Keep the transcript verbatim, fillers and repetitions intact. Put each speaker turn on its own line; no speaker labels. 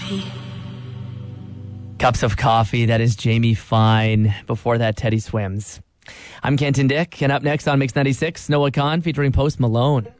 coffee.
Cups of Coffee, that is Jamie Fine. Before that, Teddy Swims. I'm Kenton Dick, and up next on Mix ninety-six, Noah Khan featuring Post Malone.